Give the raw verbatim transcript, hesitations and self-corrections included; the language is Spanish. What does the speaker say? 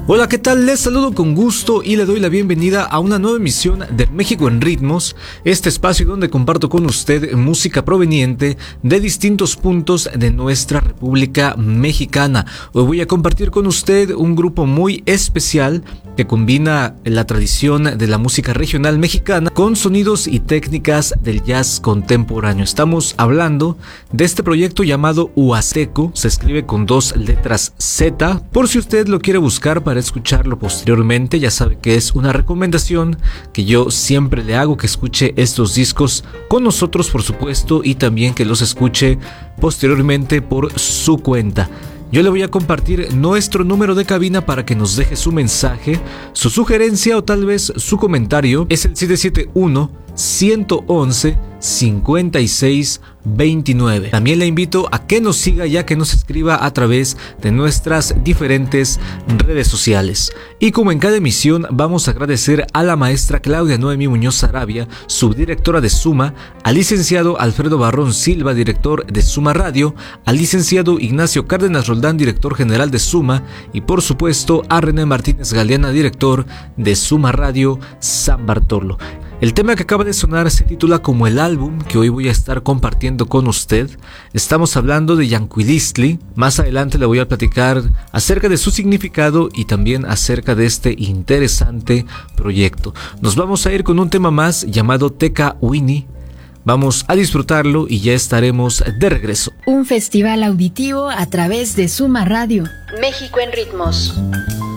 Hola, ¿qué tal? Les saludo con gusto y le doy la bienvenida a una nueva emisión de México en Ritmos, este espacio donde comparto con usted música proveniente de distintos puntos de nuestra República Mexicana. Hoy voy a compartir con usted un grupo muy especial que combina la tradición de la música regional mexicana con sonidos y técnicas del jazz contemporáneo. Estamos hablando de este proyecto llamado Huasteco, se escribe con dos letras Z, por si usted lo quiere buscar para escucharlo posteriormente. Ya sabe que es una recomendación que yo siempre le hago, que escuche estos discos con nosotros, por supuesto, y también que los escuche posteriormente por su cuenta. Yo le voy a compartir nuestro número de cabina para que nos deje su mensaje, su sugerencia o tal vez su comentario. Es el siete siete uno, uno uno uno, cinco seis dos nueve. También le invito a que nos siga y a que nos escriba a través de nuestras diferentes redes sociales. Y como en cada emisión, vamos a agradecer a la maestra Claudia Noemí Muñoz Sarabia, subdirectora de Suma, al licenciado Alfredo Barrón Silva, director de Suma Radio, al licenciado Ignacio Cárdenas Roldán, director general de Suma, y por supuesto a René Martínez Galeana, director de Suma Radio San Bartolo. El tema que acaba de sonar se titula como el álbum que hoy voy a estar compartiendo con usted. Estamos hablando de Yanquilistli. Más adelante le voy a platicar acerca de su significado y también acerca de este interesante proyecto. Nos vamos a ir con un tema más llamado Teca Wini. Vamos a disfrutarlo y ya estaremos de regreso. Un festival auditivo a través de Suma Radio. México en Ritmos.